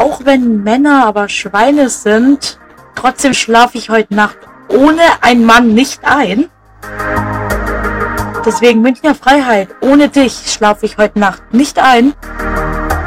auch wenn Männer aber Schweine sind, trotzdem schlafe ich heute Nacht ohne einen Mann nicht ein. Deswegen Münchner Freiheit, ohne dich schlafe ich heute Nacht nicht ein.